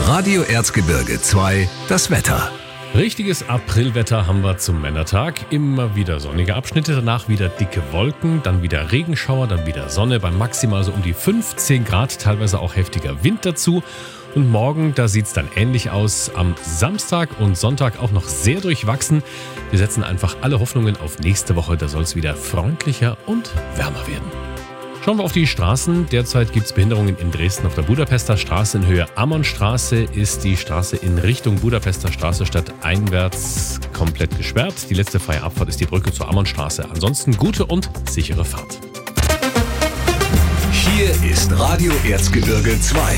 Radio Erzgebirge 2, das Wetter. Richtiges Aprilwetter haben wir zum Männertag. Immer wieder sonnige Abschnitte, danach wieder dicke Wolken, dann wieder Regenschauer, dann wieder Sonne bei maximal so um die 15 Grad, teilweise auch heftiger Wind dazu. Und morgen, da sieht es dann ähnlich aus. Am Samstag und Sonntag auch noch sehr durchwachsen. Wir setzen einfach alle Hoffnungen auf nächste Woche, da soll es wieder freundlicher und wärmer werden. Schauen wir auf die Straßen. Derzeit gibt es Behinderungen in Dresden auf der Budapester Straße. In Höhe Ammernstraße ist die Straße in Richtung Budapester Straße stadteinwärts komplett gesperrt. Die letzte freie Abfahrt ist die Brücke zur Ammernstraße. Ansonsten gute und sichere Fahrt. Hier ist Radio Erzgebirge 2.